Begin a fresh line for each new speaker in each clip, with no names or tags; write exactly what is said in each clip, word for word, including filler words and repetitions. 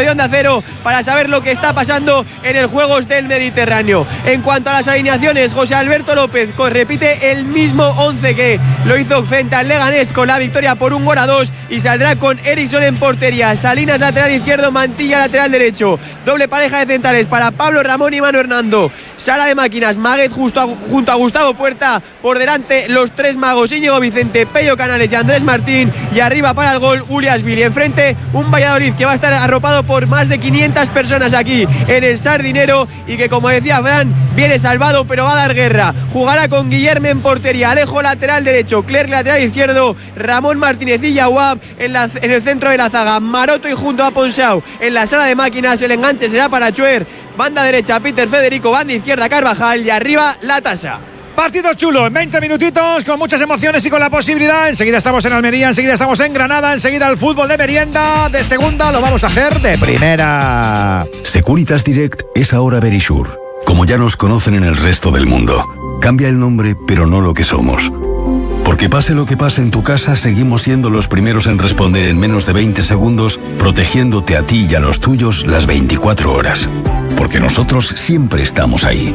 de Onda Cero para saber lo que está pasando en el Juegos del Mediterráneo. En cuanto a las alineaciones, José Alberto López repite el mismo once que lo hizo frente al Leganés con la victoria por un gol a dos y saldrá con Eriksson en portería, Salinas lateral izquierdo, Mantilla lateral derecho, doble pareja de centrales para Pablo Ramón y Manu Hernando, sala de máquinas, Maguet justo a, junto a Gustavo Puerta, por delante los tres magos Íñigo Vicente, Pello Canales y Andrés Martín, y arriba para el gol Uliasvili. Enfrente un Valladolid que va a estar arropado por más de quinientas personas aquí en el Sardinero y que, como decía Fran, viene salvado pero va a dar guerra. Jugará con Guillermo en portería, Alejo lateral derecho, Clerc lateral izquierdo, Ramón Martínez y Yahuab en, la, en el centro de la zaga, Maroto y junto a Ponsau en la sala de máquinas. El enganche será para Chuer, banda derecha Peter Federico, banda izquierda Carvajal y arriba La Tasa.
Partido chulo, en veinte minutitos, con muchas emociones y con la posibilidad. Enseguida estamos en Almería, enseguida estamos en Granada, enseguida el fútbol de merienda, de segunda lo vamos a hacer de primera.
Securitas Direct es ahora Verisure, como ya nos conocen en el resto del mundo. Cambia el nombre, pero no lo que somos. Porque pase lo que pase en tu casa, seguimos siendo los primeros en responder en menos de veinte segundos, protegiéndote a ti y a los tuyos las veinticuatro horas. Porque nosotros siempre estamos ahí.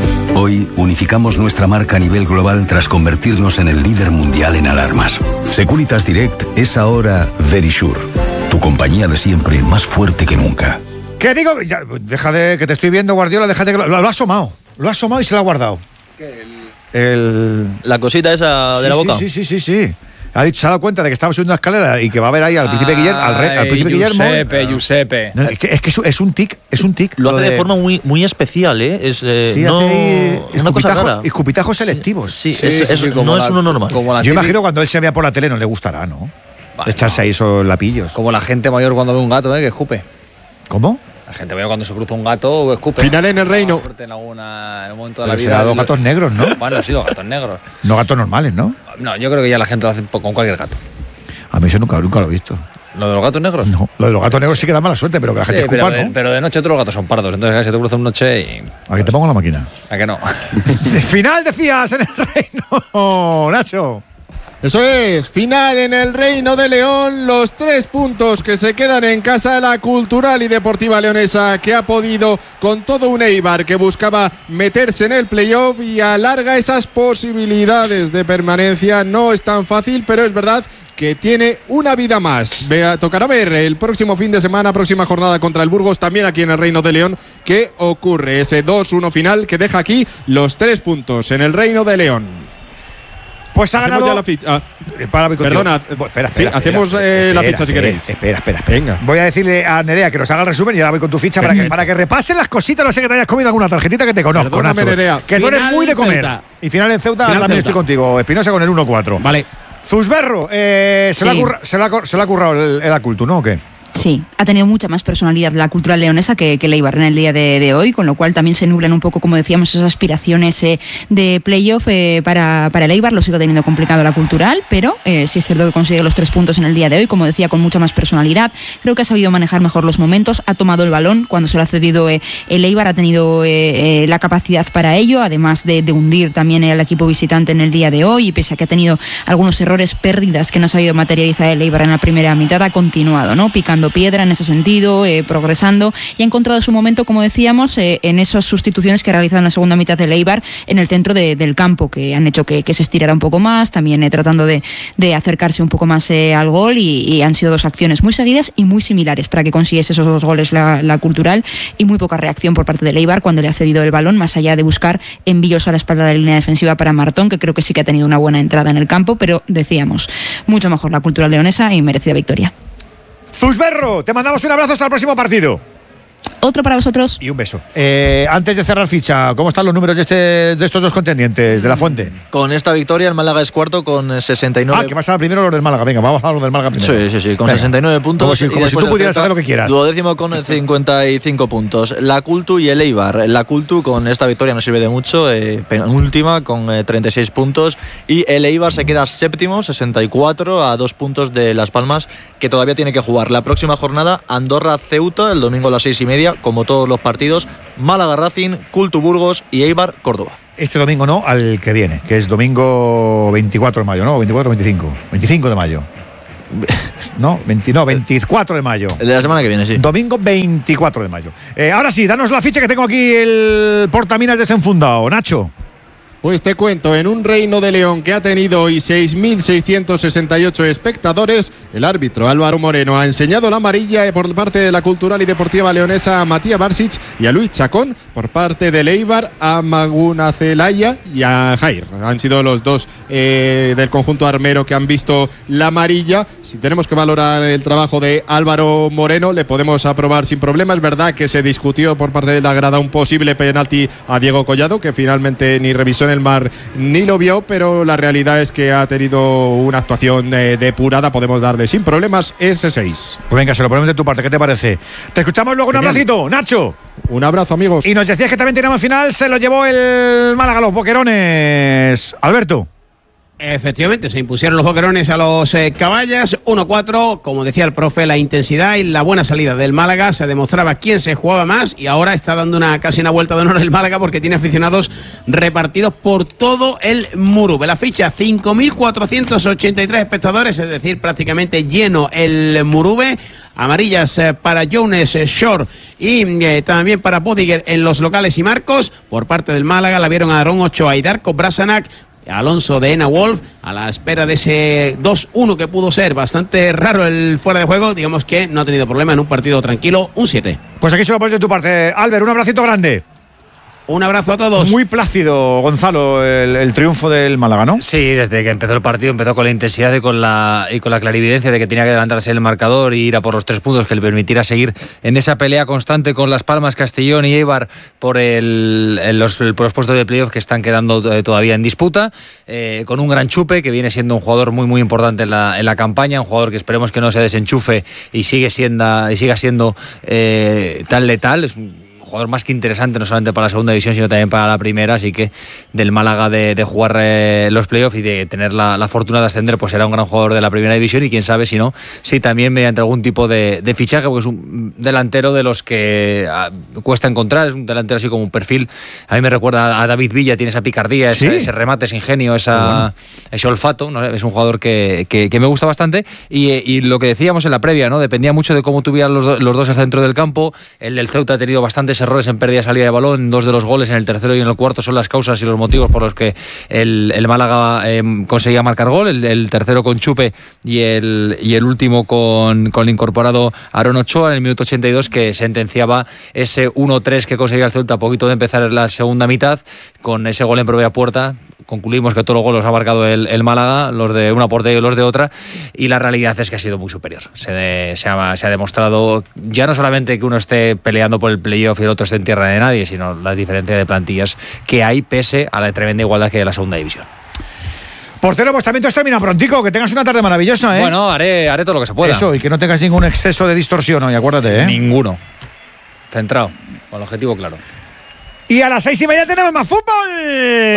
Hoy unificamos nuestra marca a nivel global tras convertirnos en el líder mundial en alarmas. Securitas Direct es ahora Verisure, tu compañía de siempre más fuerte que nunca.
¿Qué digo? Ya, deja de que te estoy viendo, Guardiola, déjate que lo, lo ha asomado. Lo ha asomado y se lo ha guardado. ¿Qué? El, el...
La cosita esa de
sí,
la boca.
Sí, sí, sí, sí, sí. Ha dicho, se ha dado cuenta de que estaba subiendo una escalera y que va a ver ahí al príncipe Guillermo. Al, re, al príncipe
Giuseppe,
Guillermo.
Giuseppe.
No, es que es, que es, es un tic, es un tic.
Lo, lo hace de,
de
forma muy, muy especial, ¿eh? Es, eh,
sí,
no,
hace
es una cosa rara.
Escupitajos selectivos.
Sí, sí, sí, es, es,
sí,
no
la,
es uno normal.
Yo típica... imagino cuando él se vea por la tele no le gustará, ¿no? Vale, echarse no. ahí esos lapillos.
Como la gente mayor cuando ve un gato, ¿eh? Que escupe.
¿Cómo?
La gente mayor cuando se cruza un gato escupe.
Final en el Reino.
En, alguna, en un momento de
Pero
la vida.
Será dos gatos negros, ¿no?
Bueno, sí, los gatos negros.
No gatos normales, ¿no?
No, yo creo que ya la gente lo hace con cualquier gato.
A mí eso nunca, nunca lo he visto.
¿Lo de los gatos negros?
No, lo de los gatos negros sí que da mala suerte, pero que la gente
sí,
escupa,
pero,
¿no?
Pero de noche todos los gatos son pardos, entonces se te cruza una noche y...
¿A que te pongo la máquina?
¿A que no?
Final, decías, en el Reino, Nacho.
Eso es, final en el Reino de León, los tres puntos que se quedan en casa, la Cultural y Deportiva Leonesa, que ha podido con todo un Eibar que buscaba meterse en el playoff y alarga esas posibilidades de permanencia. No es tan fácil, pero es verdad que tiene una vida más. Vea, tocará ver el próximo fin de semana, próxima jornada contra el Burgos, también aquí en el Reino de León, qué ocurre, ese dos uno final que deja aquí los tres puntos en el Reino de León.
Pues ha
hacemos
ganado.
Ya la ficha. Ah,
para,
perdona,
espera, espera,
sí,
espera,
hacemos
espera,
eh,
espera,
la ficha
espera,
si queréis.
Espera, espera, espera. Venga. Voy a decirle a Nerea que nos haga el resumen y ahora voy con tu ficha para que, para que repase las cositas. No sé que te hayas comido alguna tarjetita que te conozco,
Perdóname,
Nacho.
Nerea.
Que tú eres muy de comer. Ceuta. Y final en Ceuta final también Ceuta. Estoy contigo. Espinosa con el uno cuatro.
Vale.
Zusberro, eh, se, sí. curra, se, la, se la ha currado el, el Acultu, ¿no? ¿O qué?
Sí, ha tenido mucha más personalidad la Cultural Leonesa que, que el Eibar en el día de, de hoy, con lo cual también se nublan un poco, como decíamos, esas aspiraciones eh, de playoff eh, para, para el Eibar. Lo sigue teniendo complicado la Cultural, pero eh, sí es cierto que consigue los tres puntos en el día de hoy, como decía, con mucha más personalidad. Creo que ha sabido manejar mejor los momentos, ha tomado el balón cuando se lo ha cedido eh, el Eibar, ha tenido eh, eh, la capacidad para ello, además de, de hundir también al equipo visitante en el día de hoy, y pese a que ha tenido algunos errores, pérdidas que no ha sabido materializar el Eibar en la primera mitad, ha continuado, ¿no? Picando piedra en ese sentido, eh, progresando, y ha encontrado su momento, como decíamos, eh, en esas sustituciones que ha realizado en la segunda mitad del Eibar en el centro de, del campo, que han hecho que, que se estirara un poco más, también eh, tratando de, de acercarse un poco más eh, al gol, y, y han sido dos acciones muy seguidas y muy similares para que consiguiese esos dos goles la, la Cultural, y muy poca reacción por parte del Eibar cuando le ha cedido el balón, más allá de buscar envíos a la espalda de la línea defensiva para Martón, que creo que sí que ha tenido una buena entrada en el campo, pero decíamos, mucho mejor la Cultural Leonesa y merecida victoria.
Zusberro, te mandamos un abrazo hasta el próximo partido.
Otro para vosotros.
Y un beso. Eh, antes de cerrar ficha, ¿cómo están los números de, este, de estos dos contendientes de la Fuente?
Con esta victoria, el Málaga es cuarto con sesenta y nueve.
Ah, que vas a dar primero los del Málaga. Venga, vamos a los del Málaga primero.
Sí, sí, sí, con
Venga.
sesenta y nueve puntos.
Como si, como si tú pudieras hacer lo que quieras.
Duodécimo con cincuenta y cinco puntos. La Cultu y el Eibar. La Cultu con esta victoria no sirve de mucho, eh, penúltima con eh, treinta y seis puntos. Y el Eibar se queda séptimo, sesenta y cuatro, a dos puntos de Las Palmas, que todavía tiene que jugar. La próxima jornada, Andorra-Ceuta, el domingo a las seis y media, como todos los partidos. Málaga-Racing, Cultu Burgos y Eibar-Córdoba.
Este domingo no, al que viene, que es domingo veinticuatro de mayo, ¿no? veinticuatro o veinticinco. veinticinco de mayo. No, veinte, no, veinticuatro de mayo.
El de la semana que viene, sí.
Domingo veinticuatro de mayo. Eh, ahora sí, danos la ficha que tengo aquí el portaminas desenfundado. Nacho.
Pues te cuento, en un Reino de León que ha tenido hoy seis mil seiscientos sesenta y ocho espectadores, el árbitro Álvaro Moreno ha enseñado la amarilla por parte de la Cultural y Deportiva Leonesa a Matías Barsic y a Luis Chacón, por parte del Eibar a Maguna Celaya y a Jair. Han sido los dos eh, del conjunto armero que han visto la amarilla. Si tenemos que valorar el trabajo de Álvaro Moreno, le podemos aprobar sin problema. Es verdad que se discutió por parte de la grada un posible penalti a Diego Collado, que finalmente ni revisó en el mar ni lo vio, pero la realidad es que ha tenido una actuación eh, depurada. Podemos darle sin problemas ese seis.
Pues venga, se lo ponemos de tu parte, ¿qué te parece? Te escuchamos luego. Un
Genial.
abracito, Nacho.
Un abrazo, amigos.
Y nos decías que también tenemos final, se lo llevó el Málaga, los boquerones. Alberto.
Efectivamente, se impusieron los boquerones a los eh, caballas, uno cuatro, como decía el profe, la intensidad y la buena salida del Málaga, se demostraba quién se jugaba más y ahora está dando una casi una vuelta de honor el Málaga porque tiene aficionados repartidos por todo el Murube. La ficha, cinco mil cuatrocientos ochenta y tres espectadores, es decir, prácticamente lleno el Murube. Amarillas eh, para Jones, eh, Shore y eh, también para Bodiger en los locales y marcos. Por parte del Málaga la vieron a Aarón Ochoa y Darko Brasanac, Alonso de Ena Wolf, a la espera de ese dos uno que pudo ser bastante raro el fuera de juego. Digamos que no ha tenido problema en un partido tranquilo, un siete.
Pues aquí se lo pones de tu parte. Albert, un abracito grande.
Un abrazo a todos.
Muy plácido, Gonzalo, el, el triunfo del Málaga, ¿no?
Sí, desde que empezó el partido empezó con la intensidad y con la, y con la clarividencia de que tenía que adelantarse el marcador y ir a por los tres puntos que le permitiera seguir en esa pelea constante con Las Palmas, Castellón y Eibar por, el, el, los, el, por los puestos de playoff que están quedando eh, todavía en disputa, eh, con un gran Chupe que viene siendo un jugador muy muy importante en la, en la campaña, un jugador que esperemos que no se desenchufe y sigue siendo, y siga siendo eh, tan letal. Es un jugador más que interesante, no solamente para la segunda división, sino también para la primera, así que del Málaga de, de jugar eh, los playoffs y de tener la, la fortuna de ascender, pues será un gran jugador de la primera división y quién sabe si no, si también mediante algún tipo de, de fichaje, porque es un delantero de los que a, cuesta encontrar, es un delantero así como un perfil, a mí me recuerda a David Villa, tiene esa picardía, ese, ¿sí? ese remate, ese ingenio, esa, bueno. ese olfato, ¿no? Es un jugador que, que, que me gusta bastante y, y lo que decíamos en la previa, ¿no? Dependía mucho de cómo tuvieran los, do, los dos el centro del campo. El del Ceuta ha tenido bastantes errores en pérdida de salida de balón, dos de los goles en el tercero y en el cuarto son las causas y los motivos por los que el, el Málaga eh, conseguía marcar gol, el, el tercero con Chupe y el, y el último con, con el incorporado Aarón Ochoa en el minuto ochenta y dos, que sentenciaba ese uno tres que conseguía el Ceuta a poquito de empezar la segunda mitad, con ese gol en propia puerta. Concluimos que todos los goles los ha marcado el, el Málaga, los de una portería y los de otra, y la realidad es que ha sido muy superior. Se, de, se, ha, se ha demostrado ya no solamente que uno esté peleando por el playoff y el otro esté en tierra de nadie, sino la diferencia de plantillas que hay pese a la tremenda igualdad que hay en la segunda división.
Portero, pues también te has terminado prontico, que tengas una tarde maravillosa, ¿eh?
Bueno, haré, haré todo lo que se pueda.
Eso, y que no tengas ningún exceso de distorsión hoy, acuérdate, ¿eh?
Ninguno. Centrado, con el objetivo claro.
Y a las seis y media tenemos más fútbol.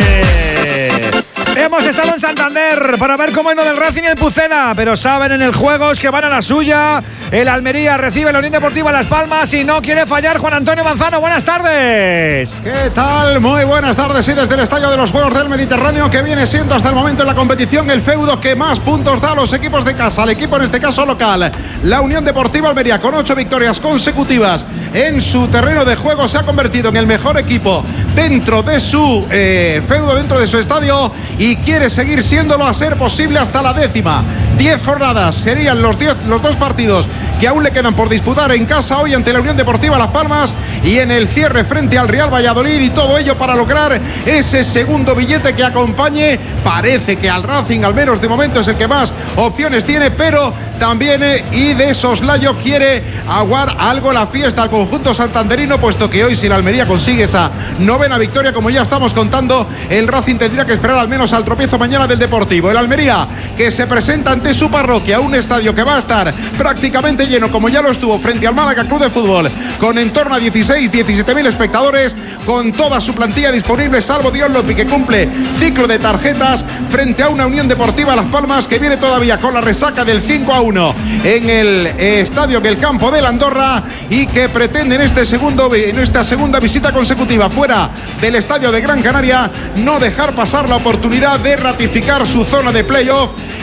Hemos estado en Santander para ver cómo es lo del Racing y el Pucela, pero saben en el Juegos que van a la suya. El Almería recibe la Unión Deportiva Las Palmas y no quiere fallar Juan Antonio Manzano. Buenas tardes.
¿Qué tal? Muy buenas tardes. Sí, desde el Estadio de los Juegos del Mediterráneo, que viene siendo hasta el momento en la competición el feudo que más puntos da a los equipos de casa. Al equipo en este caso local, la Unión Deportiva Almería, con ocho victorias consecutivas en su terreno de juego, se ha convertido en el mejor equipo dentro de su eh, feudo, dentro de su estadio, y quiere seguir siéndolo a ser posible hasta la décima. Diez jornadas serían los, diez, los dos partidos que aún le quedan por disputar en casa hoy ante la Unión Deportiva Las Palmas y en el cierre frente al Real Valladolid, y todo ello para lograr ese segundo billete que acompañe. Parece que al Racing, al menos de momento, es el que más opciones tiene, pero también eh, y de soslayo quiere aguar algo la fiesta al conjunto santanderino, puesto que hoy, si la Almería consigue esa novena victoria, como ya estamos contando, el Racing tendría que esperar al menos al tropiezo mañana del Deportivo. El Almería, que se presenta ante su parroquia, un estadio que va a estar prácticamente lleno, como ya lo estuvo frente al Málaga Club de Fútbol, con en torno a dieciséis, diecisiete mil espectadores, con toda su plantilla disponible, salvo Dion Lopi, que cumple ciclo de tarjetas frente a una Unión Deportiva Las Palmas que viene todavía con la resaca del cinco a uno en el eh, estadio, que el campo de la Andorra, y que pretende en, este segundo, en esta segunda visita consecutiva fuera del estadio de Gran Canaria no dejar pasar la oportunidad de ratificar su zona de playoff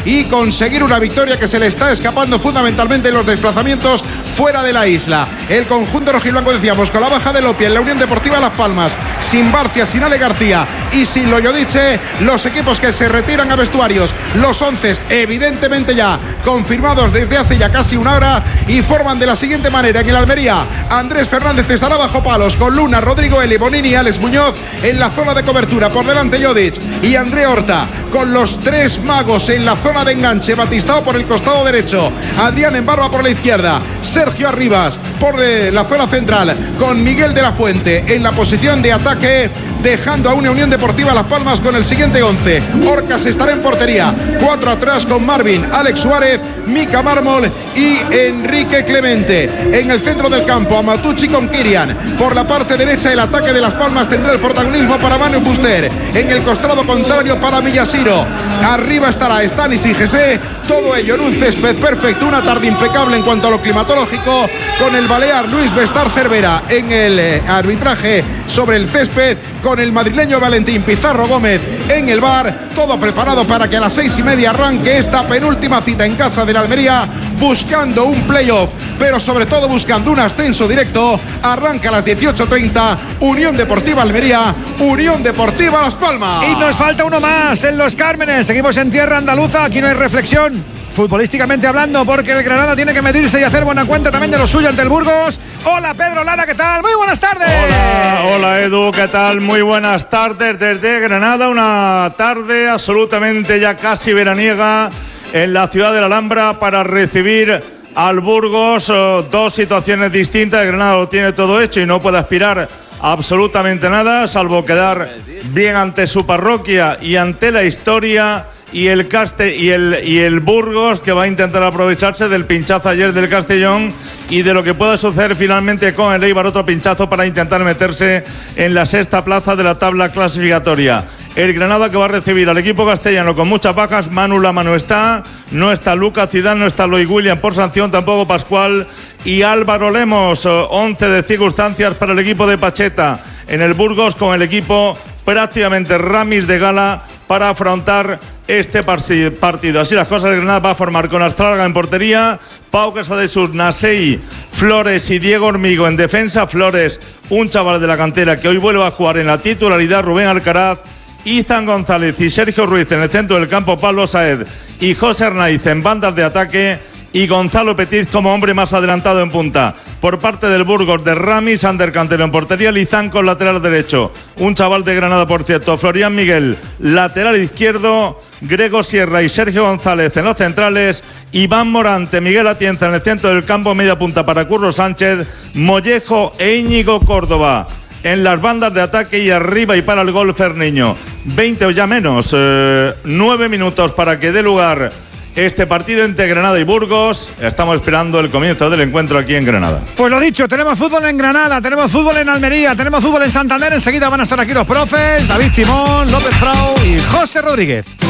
y conseguir una victoria que se le está escapando fundamentalmente en los desplazamientos fuera de la isla. El conjunto rojiblanco, decíamos, con la baja de Lopia en la Unión Deportiva Las Palmas, sin Barcia, sin Ale García y sin Loyodice, los equipos que se retiran a vestuarios, los once evidentemente ya confirmados desde hace ya casi una hora, y forman de la siguiente manera: en el Almería, Andrés Fernández estará bajo palos con Luna, Rodrigo Eli, Bonini y Alex Muñoz en la zona de cobertura, por delante Jodic y André Horta, con los tres magos en la zona de enganche, Batistao por el costado derecho, Adrián Embarba por la izquierda, Sergio Arribas por la zona central, con Miguel de la Fuente en la posición de ataque, dejando a una Unión Deportiva Las Palmas con el siguiente once. Orcas estará en portería, cuatro atrás con Marvin, Alex Suárez, Mika Mármol y Enrique Clemente. En el centro del campo, Amatucci con Kirian. Por la parte derecha, el ataque de Las Palmas tendrá el protagonismo para Manu Fuster. En el costado contrario, para Villasiro. Arriba estará Stanis y Gesé. Todo ello en un césped perfecto, una tarde impecable en cuanto a lo climatológico, con el balear Luis Bestar Cervera en el eh, arbitraje sobre el césped, con el madrileño Valentín Pizarro Gómez en el bar. Todo preparado para que a las seis y media arranque esta penúltima cita en casa de la Almería, buscando un playoff, pero sobre todo buscando un ascenso directo. Arranca a las dieciocho treinta, Unión Deportiva Almería, Unión Deportiva Las Palmas.
Y nos falta uno más en Los Cármenes. Seguimos en tierra andaluza, aquí no hay reflexión futbolísticamente hablando, porque el Granada tiene que medirse y hacer buena cuenta también de lo suyo ante el Burgos. Hola Pedro Lara, ¿qué tal? Muy buenas tardes.
Hola, hola Edu, ¿qué tal? Muy buenas tardes desde Granada, una tarde absolutamente ya casi veraniega en la ciudad de la Alhambra para recibir al Burgos. Dos situaciones distintas. Granada lo tiene todo hecho y no puede aspirar a absolutamente nada, salvo quedar bien ante su parroquia y ante la historia. Y el, Caste, y, el, y el Burgos, que va a intentar aprovecharse del pinchazo ayer del Castellón y de lo que pueda suceder finalmente con el Eibar, otro pinchazo para intentar meterse en la sexta plaza de la tabla clasificatoria. El Granada, que va a recibir al equipo castellano con muchas bajas. Manu Lama no está, no está Lucas Zidane, no está Loic William por sanción, tampoco Pascual y Álvaro Lemos. once de circunstancias para el equipo de Pacheta en el Burgos, con el equipo prácticamente ramis de gala para afrontar este partido. Así las cosas, el Granada va a formar con Astralga en portería, Pau Casadesús, Nasei, Flores y Diego Hormigo en defensa. Flores, un chaval de la cantera que hoy vuelve a jugar en la titularidad. Rubén Alcaraz, Izan González y Sergio Ruiz en el centro del campo. Pablo Saez y José Arnaiz en bandas de ataque, y Gonzalo Petit como hombre más adelantado en punta. Por parte del Burgos, de Ramis, Ander Cantero en portería, Lizán con lateral derecho, un chaval de Granada por cierto, Florian Miguel lateral izquierdo, Grego Sierra y Sergio González en los centrales, Iván Morante, Miguel Atienza en el centro del campo, media punta para Curro Sánchez, Mollejo e Íñigo Córdoba en las bandas de ataque, y arriba y para el gol Ferniño. veinte o ya menos, eh, nueve minutos para que dé lugar este partido entre Granada y Burgos. Estamos esperando el comienzo del encuentro aquí en Granada.
Pues lo dicho, tenemos fútbol en Granada, tenemos fútbol en Almería, tenemos fútbol en Santander. Enseguida van a estar aquí los profes David Timón, López Frau y José Rodríguez.